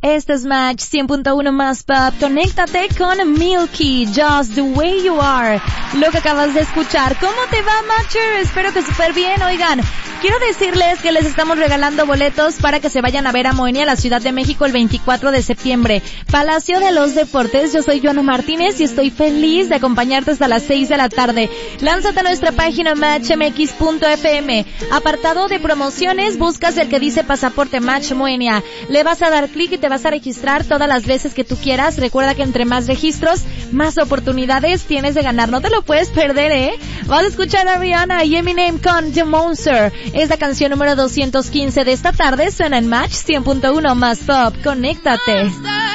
Este es Match 100.1 más pop. Conéctate con Milky, Just the Way You Are. Lo que acabas de escuchar. ¿Cómo te va, Matcher? Espero que súper bien. Oigan, quiero decirles que les estamos regalando boletos para que se vayan a ver a Moenia, la Ciudad de México, el 24 de septiembre. Palacio de los Deportes. Yo soy Joana Martínez y estoy feliz de acompañarte hasta las 6 de la tarde. Lánzate a nuestra página matchmx.fm. Apartado de promociones, buscas el que dice Pasaporte Match Moenia. Le vas a dar clic y te vas a registrar todas las veces que tú quieras. Recuerda que entre más registros, más oportunidades tienes de ganar. No te lo puedes perder, ¿eh? Vas a escuchar a Rihanna y Eminem con The Monster. Es la canción número 215 de esta tarde. Suena en Match 100.1 más pop. Conéctate.